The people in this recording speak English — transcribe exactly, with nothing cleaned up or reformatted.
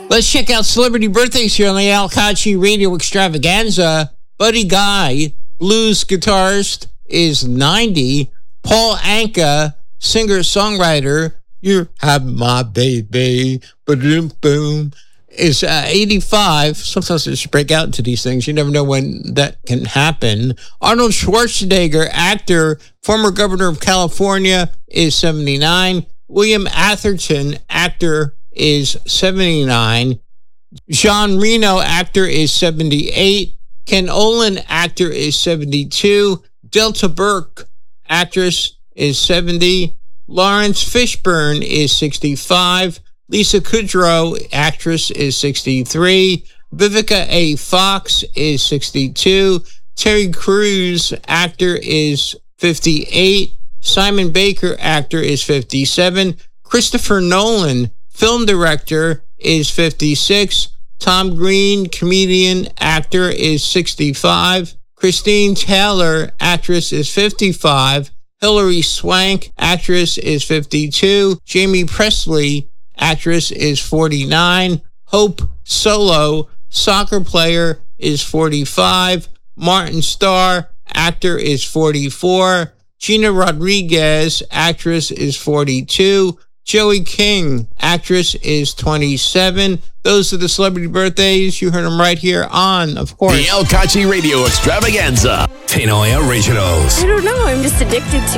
Let's check out celebrity birthdays here on the Al Kachi Radio Extravaganza. Buddy Guy, blues guitarist, is ninety. Paul Anka, singer-songwriter, you have my baby, ba-doom, boom, is uh, eighty-five. Sometimes I just break out into these things. You never know when that can happen. Arnold Schwarzenegger, actor, former governor of California, is seventy-nine. William Atherton, actor, is seventy-nine. Jean Reno, actor, is seventy-eight. Ken Olin, actor, is seventy-two. Delta Burke, actress, is seventy. Lawrence Fishburne is sixty-five. Lisa Kudrow, actress, is sixty-three. Vivica A. Fox is sixty-two. Terry Crews, actor, is fifty-eight. Simon Baker, actor, is fifty-seven. Christopher Nolan, film director, is fifty-six. Tom Green, comedian, actor, is sixty-five. Christine Taylor, actress, is fifty-five. Hilary Swank, actress, is fifty-two. Jamie Presley, actress, is forty-nine. Hope Solo, soccer player, is forty-five. Martin Starr, actor, is forty-four. Gina Rodriguez, actress, is forty-two. Joey King, actress, is twenty-seven. Those are the celebrity birthdays. You heard them right here on, of course, the El Kachi Radio Extravaganza. Pinoy Originals. I don't know. I'm just addicted to